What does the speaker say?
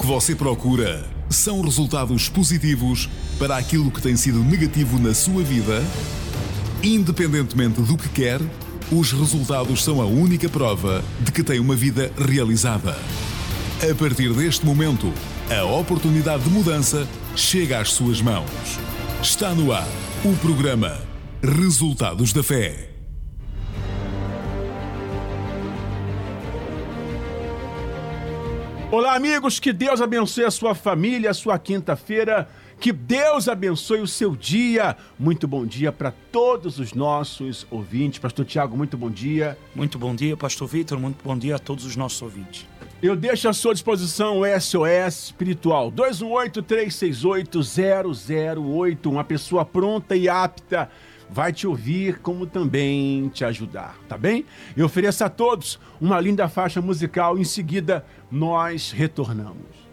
você procura são resultados positivos para aquilo que tem sido negativo na sua vida? Independentemente do que quer, os resultados são a única prova de que tem uma vida realizada. A partir deste momento, a oportunidade de mudança chega às suas mãos. Está no ar o programa Resultados da Fé. Olá, amigos, que Deus abençoe a sua família, a sua quinta-feira, que Deus abençoe o seu dia. Muito bom dia para todos os nossos ouvintes. Pastor Tiago, muito bom dia. Muito bom dia, Pastor Vitor, muito bom dia a todos os nossos ouvintes. Eu deixo à sua disposição o SOS Espiritual, 218-368-008, uma pessoa pronta e apta vai te ouvir, como também te ajudar, tá bem? Eu ofereço a todos uma linda faixa musical, em seguida nós retornamos.